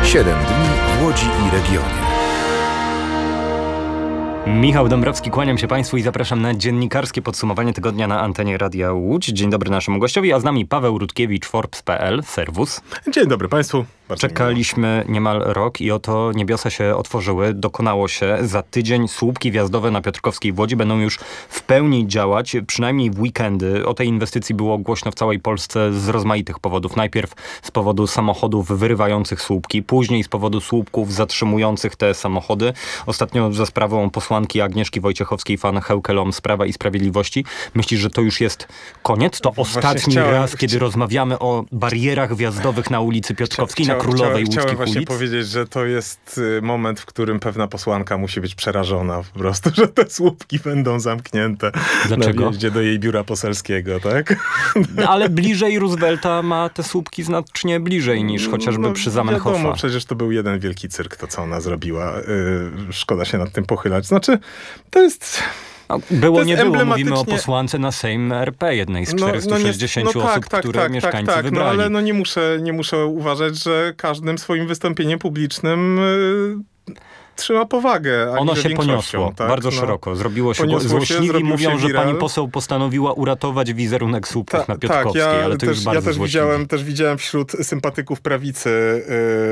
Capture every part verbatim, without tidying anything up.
siedem dni w Łodzi i regionie. Michał Dąbrowski, kłaniam się Państwu i zapraszam na dziennikarskie podsumowanie tygodnia na antenie Radia Łódź. Dzień dobry naszemu gościowi, a z nami Paweł Rutkiewicz, Forbes kropka p l. Serwus. Dzień dobry Państwu. Bardzo Czekaliśmy niemal rok i oto niebiosa się otworzyły. Dokonało się. Za tydzień słupki wjazdowe na Piotrkowskiej w Łodzi będą już w pełni działać, przynajmniej w weekendy. O tej inwestycji było głośno w całej Polsce z rozmaitych powodów. Najpierw z powodu samochodów wyrywających słupki, później z powodu słupków zatrzymujących te samochody. Ostatnio za sprawą posłanki Agnieszki Wojciechowskiej-Van Heukelom z Prawa i Sprawiedliwości. Myślisz, że to już jest koniec? To Właśnie ostatni chciałem, raz, kiedy chci... rozmawiamy o barierach wjazdowych na ulicy Piotrkowskiej, Chcia... na Królowej Chciałem, Łódzkich chciałem właśnie ulic? powiedzieć, że to jest moment, w którym pewna posłanka musi być przerażona po prostu, że te słupki będą zamknięte. Dlaczego? Na wjeździe do jej biura poselskiego, tak? Ale bliżej Roosevelta ma te słupki znacznie bliżej niż chociażby no, przy Zamenhofa. Wiadomo, przecież to był jeden wielki cyrk, to co ona zrobiła. Yy, szkoda się nad tym pochylać. Znaczy, to jest... No, było, nie było. emblematycznie... Mówimy o posłance na Sejm R P, jednej z czterystu sześćdziesięciu no, no, no osób, tak, tak, które tak, mieszkańcy tak, tak, wybrali. No ale no nie muszę, nie muszę uważać, że każdym swoim wystąpieniem publicznym yy, trzyma powagę. Ono się poniosło tak? bardzo no, szeroko. Zrobiło się poniosło złośliwi. się, mówią, się że viral. pani poseł postanowiła uratować wizerunek słupków Ta, na Piotrkowskiej, tak, ja ale to też, już bardzo Ja też złośliwi. widziałem, też widziałem wśród sympatyków prawicy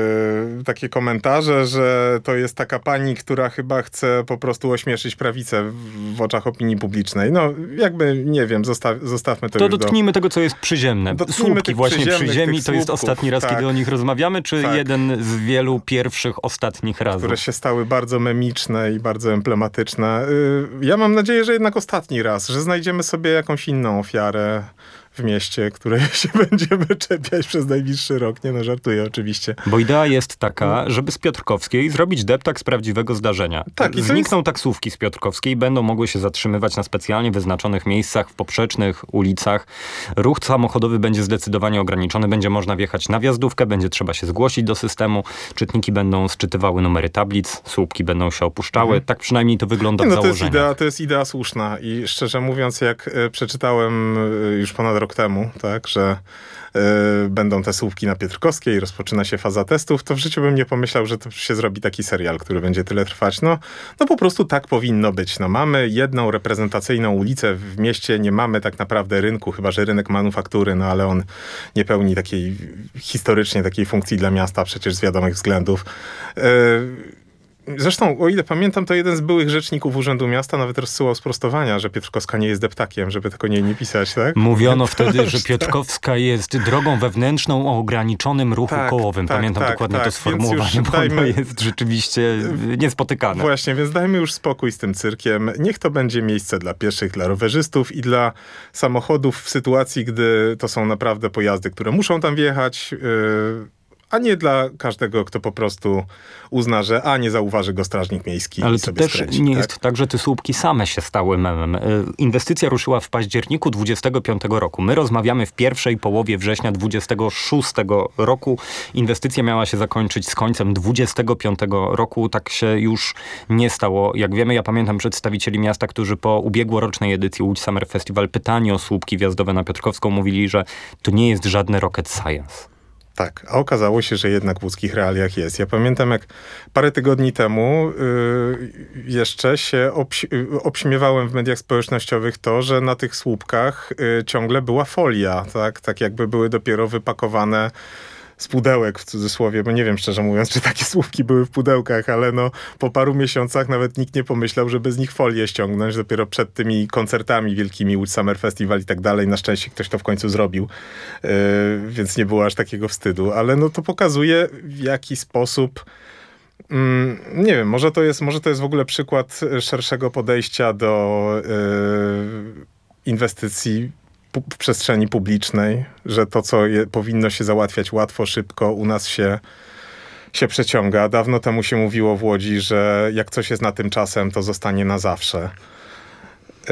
yy, takie komentarze, że to jest taka pani, która chyba chce po prostu ośmieszyć prawicę w, w oczach opinii publicznej. No jakby, nie wiem, zostaw, zostawmy to To już dotknijmy do... tego, co jest przyziemne. Dotknijmy Słupki właśnie przy ziemi, to jest słupków, ostatni raz, tak, kiedy o nich rozmawiamy, czy tak. jeden z wielu pierwszych, ostatnich razów? Które się stały bardzo memiczne i bardzo emblematyczne. Ja mam nadzieję, że jednak ostatni raz, że znajdziemy sobie jakąś inną ofiarę w mieście, której się będziemy czepiać przez najbliższy rok. Nie no, żartuję oczywiście. Bo idea jest taka, żeby z Piotrkowskiej zrobić deptak z prawdziwego zdarzenia. Tak, i Znikną jest... taksówki z Piotrkowskiej, będą mogły się zatrzymywać na specjalnie wyznaczonych miejscach, w poprzecznych ulicach. Ruch samochodowy będzie zdecydowanie ograniczony, będzie można wjechać na wjazdówkę, będzie trzeba się zgłosić do systemu, czytniki będą sczytywały numery tablic, słupki będą się opuszczały. Mhm. Tak przynajmniej to wygląda Nie, no, w to jest, założeniu. idea, to jest idea słuszna i szczerze mówiąc, jak e, przeczytałem e, już ponad rok temu, tak, że y, będą te słupki na Piotrkowskiej, rozpoczyna się faza testów, to w życiu bym nie pomyślał, że to się zrobi taki serial, który będzie tyle trwać. No, no po prostu tak powinno być. No, mamy jedną reprezentacyjną ulicę w mieście, nie mamy tak naprawdę rynku, chyba że rynek manufaktury, no ale on nie pełni takiej historycznie takiej funkcji dla miasta przecież z wiadomych względów. Y, Zresztą, o ile pamiętam, to jeden z byłych rzeczników Urzędu Miasta nawet rozsyłał sprostowania, że Piotrkowska nie jest deptakiem, żeby tylko nie, nie pisać, tak? Mówiono wtedy, że Piotrkowska jest drogą wewnętrzną o ograniczonym ruchu tak, kołowym. tak, Pamiętam tak, dokładnie tak. to sformułowanie, bo dajmy... ono jest rzeczywiście niespotykane. Właśnie, więc dajmy już spokój z tym cyrkiem. Niech to będzie miejsce dla pieszych, dla rowerzystów i dla samochodów w sytuacji, gdy to są naprawdę pojazdy, które muszą tam wjechać, yy... a nie dla każdego, kto po prostu uzna, że a nie zauważy go strażnik miejski. Ale i to sobie też skręci, nie tak? jest tak, że te słupki same się stały memem. Inwestycja ruszyła w październiku dwudziestego piątego roku. My rozmawiamy w pierwszej połowie września dwudziestego szóstego roku. Inwestycja miała się zakończyć z końcem dwudziestego piątego roku. Tak się już nie stało. Jak wiemy, ja pamiętam przedstawicieli miasta, którzy po ubiegłorocznej edycji Łódź Summer Festival pytani o słupki wjazdowe na Piotrkowską mówili, że to nie jest żadny rocket science. Tak, a okazało się, że jednak w łódzkich realiach jest. Ja pamiętam, jak parę tygodni temu yy, jeszcze się obś- obśmiewałem w mediach społecznościowych to, że na tych słupkach yy, ciągle była folia, tak? Tak jakby były dopiero wypakowane z pudełek w cudzysłowie, bo nie wiem szczerze mówiąc, czy takie słupki były w pudełkach, ale no po paru miesiącach nawet nikt nie pomyślał, żeby z nich folię ściągnąć. Dopiero przed tymi koncertami wielkimi, Łódź Summer Festival i tak dalej. Na szczęście ktoś to w końcu zrobił, yy, więc nie było aż takiego wstydu. Ale no to pokazuje, w jaki sposób mm, nie wiem, może to jest, może to jest w ogóle przykład szerszego podejścia do yy, inwestycji w przestrzeni publicznej, że to, co je, powinno się załatwiać łatwo, szybko, u nas się, się przeciąga. Dawno temu się mówiło w Łodzi, że jak coś jest na tymczasem, to zostanie na zawsze. Yy,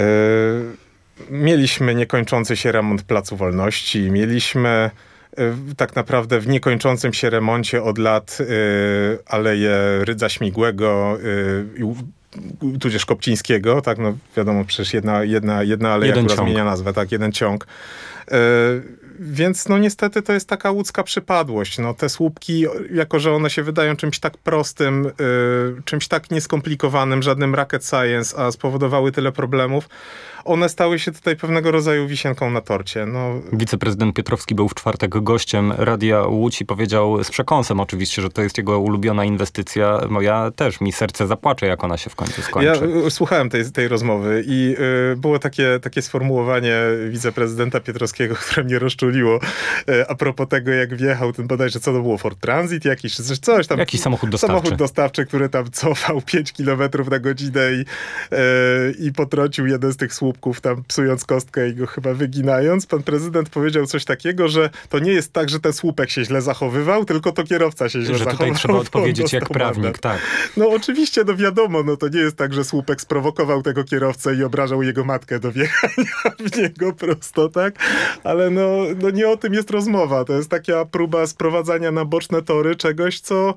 mieliśmy niekończący się remont Placu Wolności, mieliśmy yy, tak naprawdę w niekończącym się remoncie od lat yy, Aleję Rydza Śmigłego, yy, tudzież Kopcińskiego, tak, no wiadomo, przecież jedna, jedna, jedna aleja, jeden która ciąg. zmienia nazwę, tak, jeden ciąg. Yy, więc no niestety to jest taka łódzka przypadłość. No, te słupki, jako że one się wydają czymś tak prostym, y, czymś tak nieskomplikowanym, żadnym rocket science, a spowodowały tyle problemów, one stały się tutaj pewnego rodzaju wisienką na torcie. No. Wiceprezydent Piotrowski był w czwartek gościem Radia Łódź i powiedział z przekąsem oczywiście, że to jest jego ulubiona inwestycja. Moja też, mi serce zapłacze, jak ona się w końcu skończy. Ja słuchałem tej, tej rozmowy i y, było takie, takie sformułowanie wiceprezydenta Piotrowskiego, które mnie rozczuliło y, a propos tego, jak wjechał ten bodajże, co to było, Ford Transit jakiś, czy coś, coś tam. Jakiś samochód dostawczy. Samochód dostawczy, który tam cofał pięć kilometrów na godzinę i, y, i potrącił jeden z tych słupków, tam psując kostkę i go chyba wyginając. Pan prezydent powiedział coś takiego, że to nie jest tak, że ten słupek się źle zachowywał, tylko to kierowca się źle że zachowywał. Że tutaj trzeba odpowiedzieć jak prawnik, tak. No oczywiście, no wiadomo, no to nie jest tak, że słupek sprowokował tego kierowcę i obrażał jego matkę do wjechania w niego prosto, tak? Ale no, no nie o tym jest rozmowa. To jest taka próba sprowadzania na boczne tory czegoś, co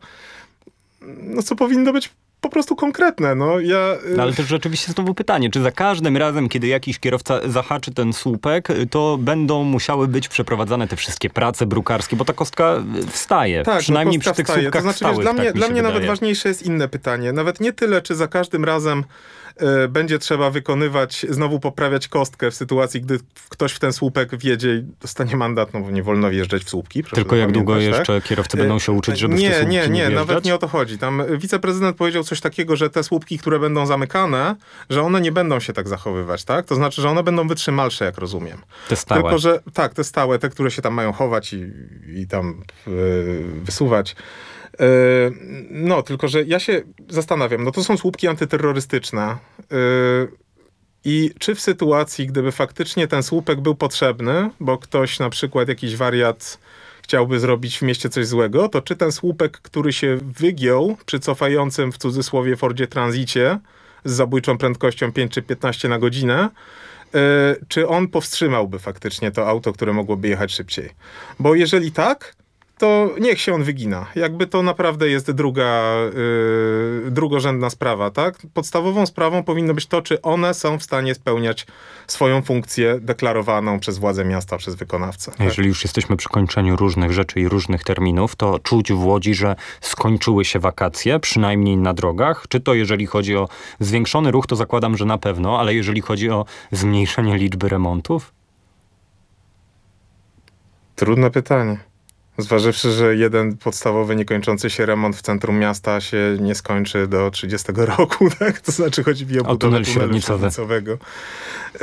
no co powinno być po prostu konkretne, no. Ja, no ale też rzeczywiście znowu pytanie, czy za każdym razem, kiedy jakiś kierowca zahaczy ten słupek, to będą musiały być przeprowadzane te wszystkie prace brukarskie, bo ta kostka wstaje. Tak, przynajmniej no przy tych wstaje. słupkach to znaczy, stałych, wiesz, dla mnie, tak mi dla się mnie wydaje. nawet ważniejsze jest inne pytanie. Nawet nie tyle, czy za każdym razem y, będzie trzeba wykonywać, znowu poprawiać kostkę w sytuacji, gdy ktoś w ten słupek wjedzie i dostanie mandat, no bo nie wolno wjeżdżać w słupki. Tylko jak długo tak? jeszcze kierowcy będą się uczyć, żeby nie, w te słupki nie, nie, nie nawet nie o to chodzi. Tam wiceprezydent powiedział coś takiego, że te słupki, które będą zamykane, że one nie będą się tak zachowywać, tak? To znaczy, że one będą wytrzymalsze, jak rozumiem. Te stałe. Tylko, że tak, te stałe, te, które się tam mają chować i, i tam yy, wysuwać. Yy, no, tylko, że ja się zastanawiam, no to są słupki antyterrorystyczne. Yy, I czy w sytuacji, gdyby faktycznie ten słupek był potrzebny, bo ktoś na przykład, jakiś wariat chciałby zrobić w mieście coś złego, to czy ten słupek, który się wygiął przy cofającym w cudzysłowie Fordzie Transicie z zabójczą prędkością pięć czy piętnaście na godzinę, yy, czy on powstrzymałby faktycznie to auto, które mogłoby jechać szybciej? Bo jeżeli tak, to niech się on wygina. Jakby to naprawdę jest druga, yy, drugorzędna sprawa, tak? Podstawową sprawą powinno być to, czy one są w stanie spełniać swoją funkcję deklarowaną przez władze miasta, przez wykonawcę. Tak? Jeżeli już jesteśmy przy kończeniu różnych rzeczy i różnych terminów, to czuć w Łodzi, że skończyły się wakacje, przynajmniej na drogach. Czy to jeżeli chodzi o zwiększony ruch, to zakładam, że na pewno, ale jeżeli chodzi o zmniejszenie liczby remontów? Trudne pytanie. Zważywszy, że jeden podstawowy, niekończący się remont w centrum miasta się nie skończy do trzydziestego roku, tak? To znaczy chodzi mi o budowę tunel tunelu średnicowy. średnicowego. Yy,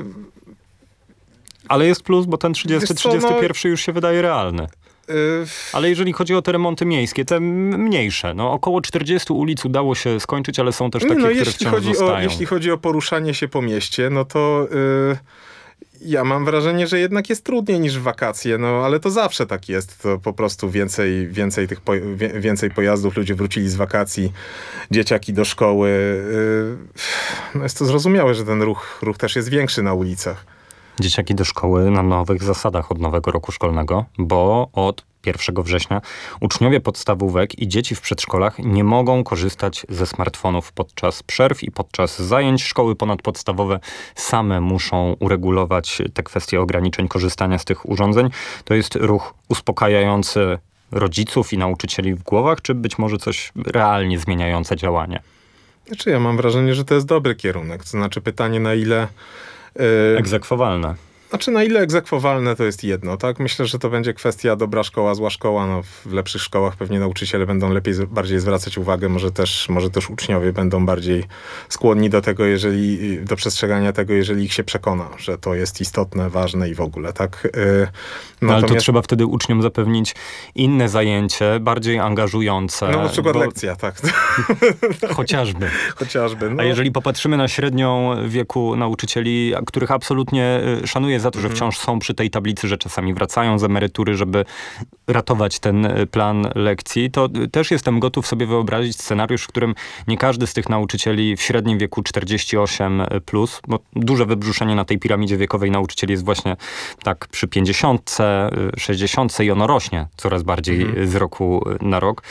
Ale jest plus, bo ten trzydziesty, trzydziesty pierwszy już się wydaje realny. yy, Ale jeżeli chodzi o te remonty miejskie, te m- mniejsze, no około czterdziestu ulic udało się skończyć, ale są też takie, no, które jeśli wciąż chodzi zostają. o, jeśli chodzi o poruszanie się po mieście, no to yy, ja mam wrażenie, że jednak jest trudniej niż w wakacje, no ale to zawsze tak jest. To po prostu więcej, więcej tych po, wie, więcej pojazdów, ludzie wrócili z wakacji, dzieciaki do szkoły. Yy, no jest to zrozumiałe, że ten ruch, ruch też jest większy na ulicach. Dzieciaki do szkoły na nowych zasadach od nowego roku szkolnego, bo od pierwszego września uczniowie podstawówek i dzieci w przedszkolach nie mogą korzystać ze smartfonów podczas przerw i podczas zajęć. Szkoły ponadpodstawowe same muszą uregulować te kwestie ograniczeń korzystania z tych urządzeń. To jest ruch uspokajający rodziców i nauczycieli w głowach, czy być może coś realnie zmieniające działanie? Znaczy ja mam wrażenie, że to jest dobry kierunek. To znaczy pytanie, na ile yy, Egzekwowalne. Znaczy, na ile egzekwowalne to jest jedno, tak? Myślę, że to będzie kwestia dobra szkoła, zła szkoła. No, w lepszych szkołach pewnie nauczyciele będą lepiej, bardziej zwracać uwagę. Może też, może też uczniowie będą bardziej skłonni do tego, jeżeli, do przestrzegania tego, jeżeli ich się przekona, że to jest istotne, ważne i w ogóle, tak? Yy, no, ale to trzeba wtedy uczniom zapewnić inne zajęcie, bardziej angażujące. No, na przykład bo... lekcja, tak. Chociażby. Chociażby. No. A jeżeli popatrzymy na średnią wieku nauczycieli, których absolutnie szanuję za to, że Mhm. wciąż są przy tej tablicy, że czasami wracają z emerytury, żeby ratować ten plan lekcji, to też jestem gotów sobie wyobrazić scenariusz, w którym nie każdy z tych nauczycieli w średnim wieku czterdzieści osiem plus, bo duże wybrzuszenie na tej piramidzie wiekowej nauczycieli jest właśnie tak przy pięćdziesiątce, sześćdziesiątce i ono rośnie coraz bardziej Mhm. z roku na rok.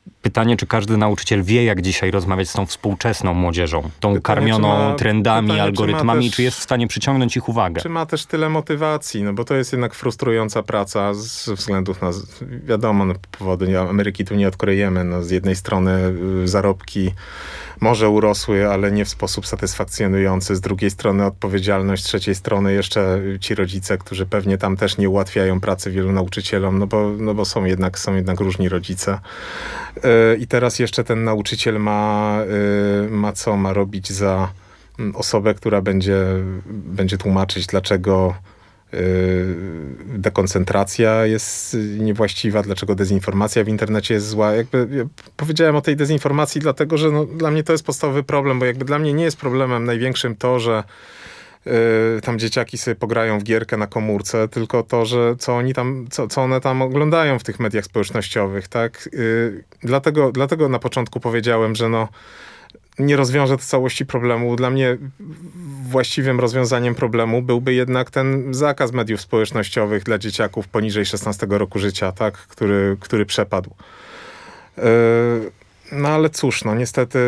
pytanie, czy każdy nauczyciel wie, jak dzisiaj rozmawiać z tą współczesną młodzieżą, tą Pytanie, karmioną czy ma- trendami, pytanie, czy ma algorytmami, też- czy jest w stanie przyciągnąć ich uwagę. Czy ma też tyle motywacji? No bo to jest jednak frustrująca praca ze względów na, wiadomo, no, powody nie- Ameryki tu nie odkryjemy. No, z jednej strony y, zarobki może urosły, ale nie w sposób satysfakcjonujący. Z drugiej strony odpowiedzialność, z trzeciej strony jeszcze ci rodzice, którzy pewnie tam też nie ułatwiają pracy wielu nauczycielom, no bo, no bo są jednak, są jednak różni rodzice. Y, I teraz jeszcze ten nauczyciel ma, y, ma co? Ma robić za mm, osobę, która będzie, będzie tłumaczyć, dlaczego yy, dekoncentracja jest niewłaściwa, dlaczego dezinformacja w internecie jest zła. Jakby ja powiedziałem o tej dezinformacji dlatego, że no, dla mnie to jest podstawowy problem, bo jakby dla mnie nie jest problemem największym to, że yy, tam dzieciaki sobie pograją w gierkę na komórce, tylko to, że co oni tam, co, co one tam oglądają w tych mediach społecznościowych, tak? Yy, dlatego, dlatego na początku powiedziałem, że no nie rozwiąże to całości problemu. Dla mnie właściwym rozwiązaniem problemu byłby jednak ten zakaz mediów społecznościowych dla dzieciaków poniżej szesnastego roku życia, tak? który, który przepadł. Yy, no ale cóż, no niestety...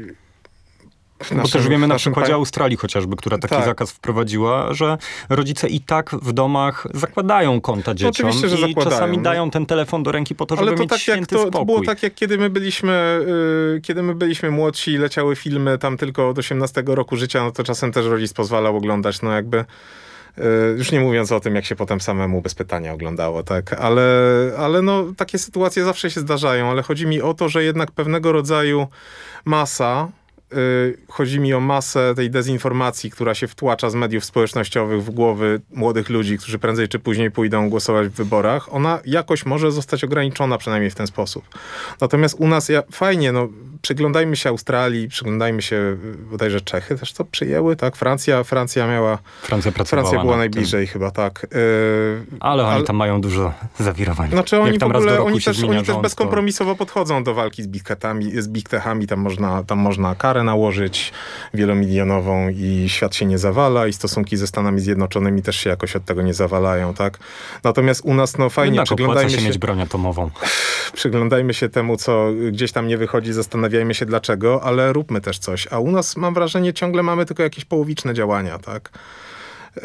w Bo naszym- też wiemy w na naszym przykładzie pa- Australii chociażby, która taki Tak. zakaz wprowadziła, że rodzice i tak w domach zakładają konta dzieciom oczywiście, że i zakładają, czasami no. dają ten telefon do ręki po to, żeby Ale to mieć tak jak święty to, spokój. to było tak, jak kiedy my byliśmy, yy, kiedy my byliśmy młodsi i leciały filmy tam tylko od osiemnastego roku życia, no to czasem też rodzic pozwalał oglądać, no jakby yy, już nie mówiąc o tym, jak się potem samemu bez pytania oglądało, tak, ale, ale no takie sytuacje zawsze się zdarzają, ale chodzi mi o to, że jednak pewnego rodzaju masa, Yy, chodzi mi o masę tej dezinformacji, która się wtłacza z mediów społecznościowych w głowy młodych ludzi, którzy prędzej czy później pójdą głosować w wyborach. Ona jakoś może zostać ograniczona przynajmniej w ten sposób. Natomiast u nas ja, fajnie, no przyglądajmy się Australii, przyglądajmy się yy, bodajże Czechy też to przyjęły, tak? Francja, Francja miała, Francja pracowała Francja była nad najbliżej chyba, tak. Yy, Ale oni tam mają dużo zawirowań. Znaczy oni Jak tam w raz do ogóle, roku oni się też, zmienia oni też rząd, to- bezkompromisowo podchodzą do walki z big techami, z big techami. Tam można, tam można karę nałożyć wielomilionową i świat się nie zawala i stosunki ze Stanami Zjednoczonymi też się jakoś od tego nie zawalają, tak? Natomiast u nas, no fajnie, Jednak opłaca przyglądajmy się się, mieć broń atomową. przyglądajmy się temu, co gdzieś tam nie wychodzi, zastanawiajmy się dlaczego, ale róbmy też coś. A u nas, mam wrażenie, ciągle mamy tylko jakieś połowiczne działania, tak? Yy,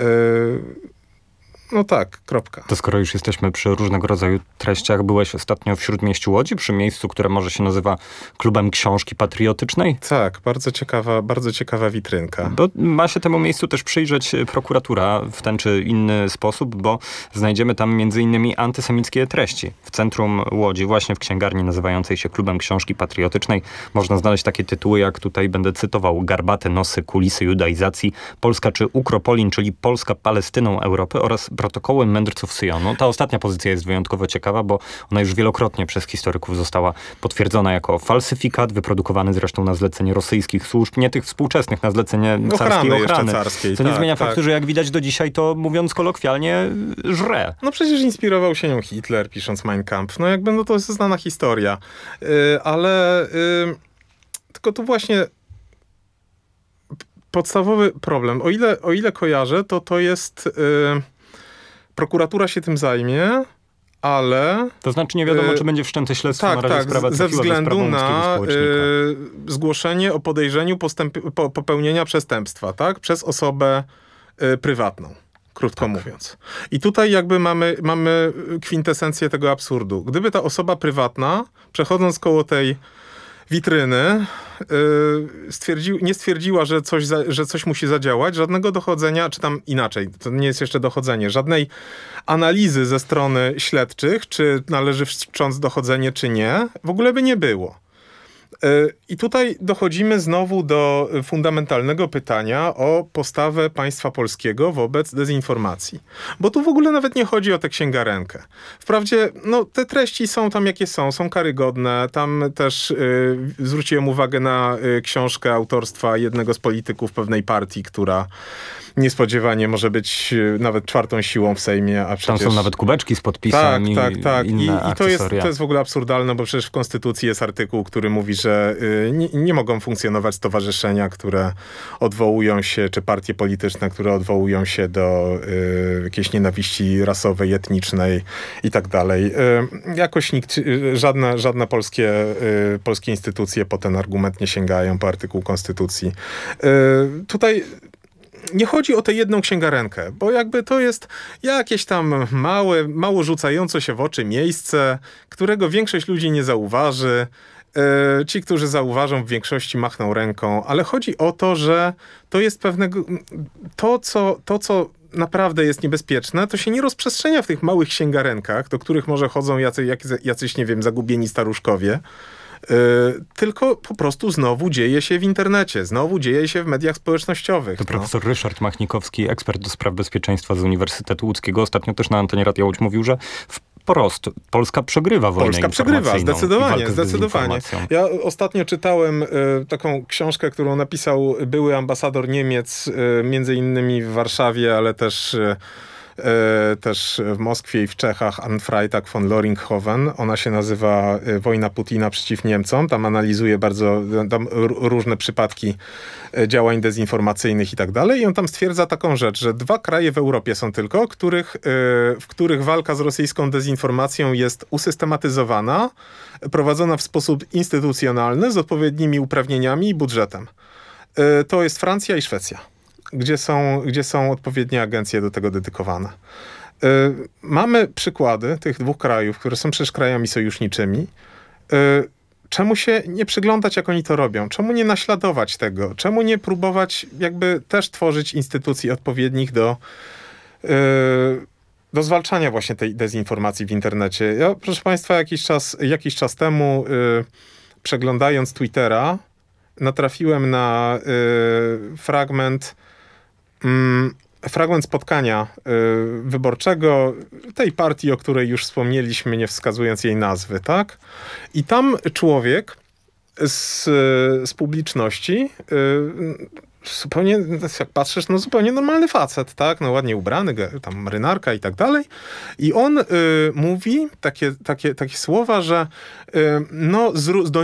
no tak, kropka. To skoro już jesteśmy przy różnego rodzaju treściach, byłeś ostatnio w Śródmieściu Łodzi, przy miejscu, które może się nazywa Klubem Książki Patriotycznej? Tak, bardzo ciekawa, bardzo ciekawa witrynka. Bo ma się temu miejscu też przyjrzeć prokuratura w ten czy inny sposób, bo znajdziemy tam między innymi antysemickie treści. W centrum Łodzi, właśnie w księgarni nazywającej się Klubem Książki Patriotycznej, można znaleźć takie tytuły, jak tutaj będę cytował: Garbate nosy, kulisy judaizacji, Polska czy Ukropolin, czyli Polska Palestyną Europy, oraz Protokoły mędrców Syjonu. Ta ostatnia pozycja jest wyjątkowo ciekawa, bo ona już wielokrotnie przez historyków została potwierdzona jako falsyfikat, wyprodukowany zresztą na zlecenie rosyjskich służb, nie tych współczesnych, na zlecenie carskiej Ochrany jeszcze ochrany. carskiej, Co nie tak, zmienia tak. faktu, że jak widać do dzisiaj, to mówiąc kolokwialnie, żre. No przecież inspirował się nią Hitler, pisząc Mein Kampf. No jakby, no to jest znana historia. Yy, ale yy, tylko tu właśnie p- podstawowy problem. O ile, o ile kojarzę, to to jest... Yy, prokuratura się tym zajmie, ale... To znaczy nie wiadomo, Yy, czy będzie wszczęte śledztwo. Tak, na razie tak, sprawa ze trafiła do względu sprawą łódzkiego na społecznika. y, zgłoszenie o podejrzeniu postęp- po, popełnienia przestępstwa, tak? Przez osobę y, prywatną, krótko mówiąc. I tutaj jakby mamy, mamy kwintesencję tego absurdu. Gdyby ta osoba prywatna, przechodząc koło tej witryny, y, stwierdził, nie stwierdziła, że coś, za, że coś musi zadziałać, żadnego dochodzenia, czy tam inaczej, to nie jest jeszcze dochodzenie, żadnej analizy ze strony śledczych, czy należy wszcząć dochodzenie, czy nie, w ogóle by nie było. I tutaj dochodzimy znowu do fundamentalnego pytania o postawę państwa polskiego wobec dezinformacji. Bo tu w ogóle nawet nie chodzi o tę księgarenkę. Wprawdzie no, te treści są tam jakie są, są karygodne. Tam też y, zwróciłem uwagę na y, książkę autorstwa jednego z polityków pewnej partii, która niespodziewanie może być y, nawet czwartą siłą w Sejmie, a Tam przecież... są nawet kubeczki z podpisami Tak, tak, tak. i I, inne i to, jest, akcesoria. to jest w ogóle absurdalne, bo przecież w Konstytucji jest artykuł, który mówi, że y, nie, nie mogą funkcjonować stowarzyszenia, które odwołują się, czy partie polityczne, które odwołują się do y, jakiejś nienawiści rasowej, etnicznej i tak dalej. Y, jakoś nikt, y, żadne, żadne polskie, y, polskie instytucje po ten argument nie sięgają, po artykuł Konstytucji. Y, tutaj nie chodzi o tę jedną księgarenkę, bo jakby to jest jakieś tam małe, mało rzucające się w oczy miejsce, którego większość ludzi nie zauważy. Yy, ci, którzy zauważą, w większości machną ręką, ale chodzi o to, że to jest pewnego... To, co, to, co naprawdę jest niebezpieczne, to się nie rozprzestrzenia w tych małych księgarenkach, do których może chodzą jacy, jacyś, nie wiem, zagubieni staruszkowie, Yy, tylko po prostu znowu dzieje się w internecie, znowu dzieje się w mediach społecznościowych. To no. profesor Ryszard Machnikowski, ekspert do spraw bezpieczeństwa z Uniwersytetu Łódzkiego, ostatnio też na antenie Radia Łódź mówił, że wprost Polska przegrywa wojnę Polska przegrywa, zdecydowanie, zdecydowanie. Ja ostatnio czytałem y, taką książkę, którą napisał były ambasador Niemiec, y, między innymi w Warszawie, ale też... Y, też w Moskwie i w Czechach, Anne Freitag von Loringhoven. Ona się nazywa Wojna Putina przeciw Niemcom. Tam analizuje bardzo tam różne przypadki działań dezinformacyjnych i tak dalej. I on tam stwierdza taką rzecz, że dwa kraje w Europie są tylko, których, w których walka z rosyjską dezinformacją jest usystematyzowana, prowadzona w sposób instytucjonalny, z odpowiednimi uprawnieniami i budżetem. To jest Francja i Szwecja. Gdzie są, gdzie są odpowiednie agencje do tego dedykowane. Yy, mamy przykłady tych dwóch krajów, które są przecież krajami sojuszniczymi. Yy, czemu się nie przyglądać, jak oni to robią? Czemu nie naśladować tego? Czemu nie próbować jakby też tworzyć instytucji odpowiednich do, yy, do zwalczania właśnie tej dezinformacji w internecie? Ja, proszę Państwa, jakiś czas, jakiś czas temu yy, przeglądając Twittera, natrafiłem na yy, fragment fragment spotkania y, wyborczego tej partii, o której już wspomnieliśmy, nie wskazując jej nazwy, tak? I tam człowiek z, z publiczności y, zupełnie, jak patrzysz, no zupełnie normalny facet, tak? No ładnie ubrany, tam marynarka i tak dalej. I on y, mówi takie, takie, takie słowa, że y, no z, do